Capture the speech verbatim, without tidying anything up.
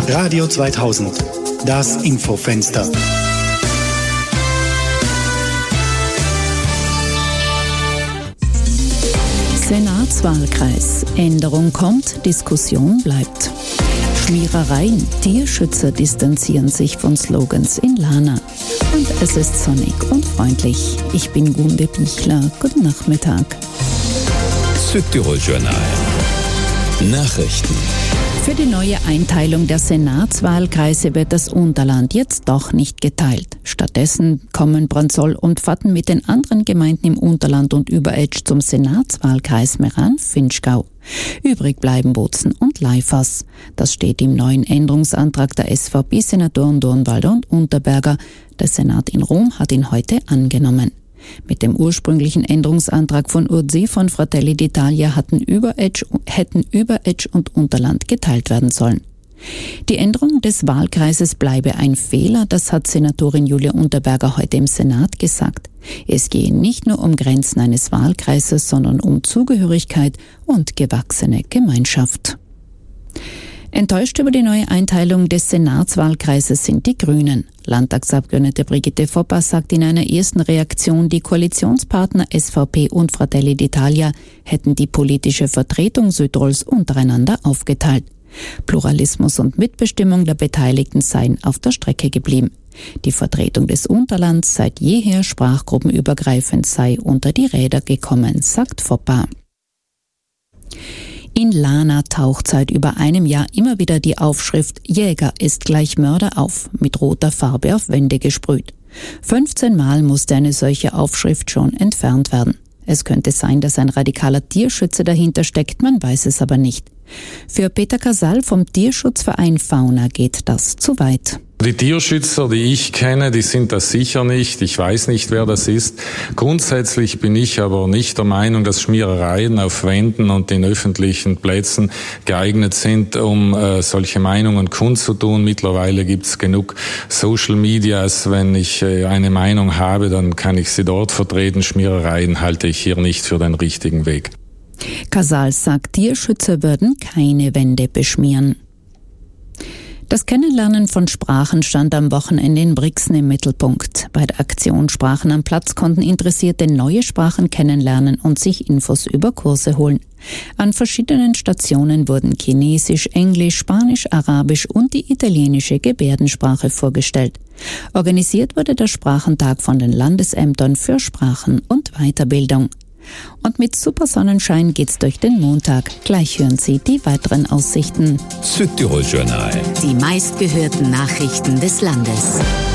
Radio zweitausend, das Infofenster. Senatswahlkreis. Änderung kommt, Diskussion bleibt. Schmierereien. Tierschützer distanzieren sich von Slogans in Lana. Und es ist sonnig und freundlich. Ich bin Gunde Bichler. Guten Nachmittag. Südtirol Journal. Nachrichten. Für die neue Einteilung der Senatswahlkreise wird das Unterland jetzt doch nicht geteilt. Stattdessen kommen Branzoll und Vatten mit den anderen Gemeinden im Unterland und Überetsch zum Senatswahlkreis Meran-Finchgau. Übrig bleiben Bozen und Leifers. Das steht im neuen Änderungsantrag der S V P-Senatoren Dornwalder und Unterberger. Der Senat in Rom hat ihn heute angenommen. Mit dem ursprünglichen Änderungsantrag von Urzi von Fratelli d'Italia hatten Überetsch, hätten Überetsch und Unterland geteilt werden sollen. Die Änderung des Wahlkreises bleibe ein Fehler, das hat Senatorin Julia Unterberger heute im Senat gesagt. Es gehe nicht nur um Grenzen eines Wahlkreises, sondern um Zugehörigkeit und gewachsene Gemeinschaft. Enttäuscht über die neue Einteilung des Senatswahlkreises sind die Grünen. Landtagsabgeordnete Brigitte Foppa sagt in einer ersten Reaktion, die Koalitionspartner S V P und Fratelli d'Italia hätten die politische Vertretung Südtirols untereinander aufgeteilt. Pluralismus und Mitbestimmung der Beteiligten seien auf der Strecke geblieben. Die Vertretung des Unterlands seit jeher sprachgruppenübergreifend sei unter die Räder gekommen, sagt Foppa. In Lana taucht seit über einem Jahr immer wieder die Aufschrift Jäger ist gleich Mörder auf, mit roter Farbe auf Wände gesprüht. fünfzehn Mal musste eine solche Aufschrift schon entfernt werden. Es könnte sein, dass ein radikaler Tierschützer dahinter steckt, man weiß es aber nicht. Für Peter Casal vom Tierschutzverein Fauna geht das zu weit. Die Tierschützer, die ich kenne, die sind das sicher nicht. Ich weiß nicht, wer das ist. Grundsätzlich bin ich aber nicht der Meinung, dass Schmierereien auf Wänden und in öffentlichen Plätzen geeignet sind, um äh, solche Meinungen kundzutun. Mittlerweile gibt's genug Social Medias. Wenn ich äh, eine Meinung habe, dann kann ich sie dort vertreten. Schmierereien halte ich hier nicht für den richtigen Weg. Casal sagt, Tierschützer würden keine Wände beschmieren. Das Kennenlernen von Sprachen stand am Wochenende in Brixen im Mittelpunkt. Bei der Aktion Sprachen am Platz konnten Interessierte neue Sprachen kennenlernen und sich Infos über Kurse holen. An verschiedenen Stationen wurden Chinesisch, Englisch, Spanisch, Arabisch und die italienische Gebärdensprache vorgestellt. Organisiert wurde der Sprachentag von den Landesämtern für Sprachen und Weiterbildung. Und mit super Sonnenschein geht's durch den Montag. Gleich hören Sie die weiteren Aussichten. Südtirol Journal. Die meistgehörten Nachrichten des Landes.